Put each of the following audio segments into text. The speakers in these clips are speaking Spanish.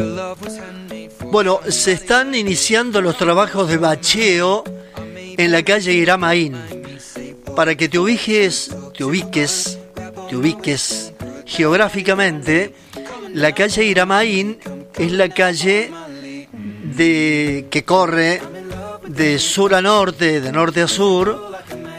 Bueno, se están iniciando los trabajos de bacheo en la calle Iramaín. Para que te ubiques geográficamente, la calle Iramaín es la calle que corre de sur a norte, de norte a sur,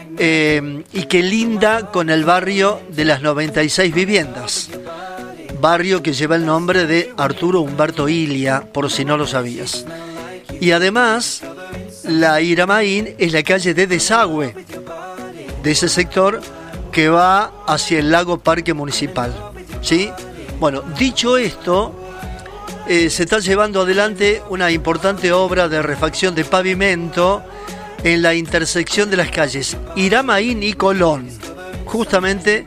y que linda con el barrio de las 96 viviendas. Barrio que lleva el nombre de Arturo Humberto Ilia, por si no lo sabías. Y además, la Iramaín es la calle de desagüe de ese sector que va hacia el lago Parque Municipal, ¿sí? Bueno, dicho esto, se está llevando adelante una importante obra de refacción de pavimento en la intersección de las calles Iramaín y Colón. Justamente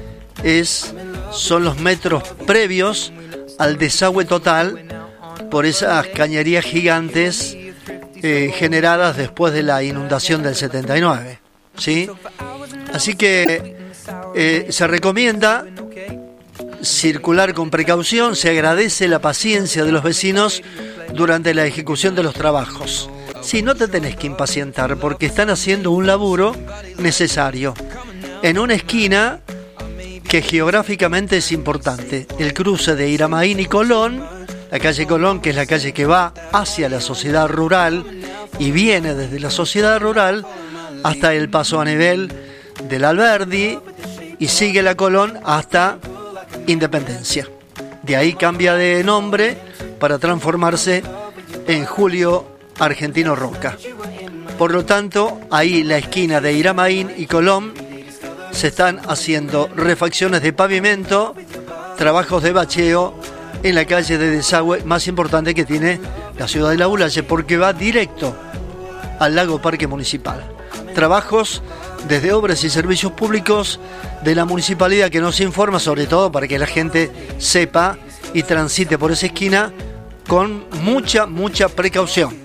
son los metros previos al desagüe total por esas cañerías gigantes generadas después de la inundación del 79, ¿sí? Así que se recomienda circular con precaución. Se agradece la paciencia de los vecinos durante la ejecución de los trabajos. Sí, no te tenés que impacientar porque están haciendo un laburo necesario en una esquina que geográficamente es importante, el cruce de Iramaín y Colón, la calle Colón, que es la calle que va hacia la sociedad rural y viene desde la sociedad rural hasta el paso a nivel del Alberdi y sigue la Colón hasta Independencia. De ahí cambia de nombre para transformarse en Julio Argentino Roca. Por lo tanto, ahí la esquina de Iramaín y Colón se están haciendo refacciones de pavimento, trabajos de bacheo en la calle de desagüe más importante que tiene la ciudad de La Bulaye, porque va directo al lago Parque Municipal. Trabajos desde Obras y Servicios Públicos de la municipalidad que nos informa, sobre todo para que la gente sepa y transite por esa esquina con mucha precaución.